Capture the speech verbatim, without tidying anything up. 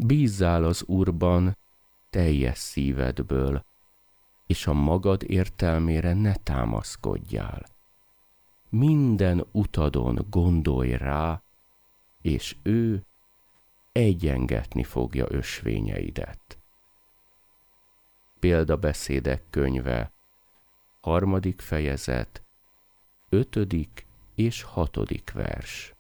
Bízzál az Úrban teljes szívedből, és a magad értelmére ne támaszkodjál. Minden utadon gondolj rá, és ő egyengetni fogja ösvényeidet. Példabeszédek könyve, harmadik fejezet, ötödik és hatodik vers.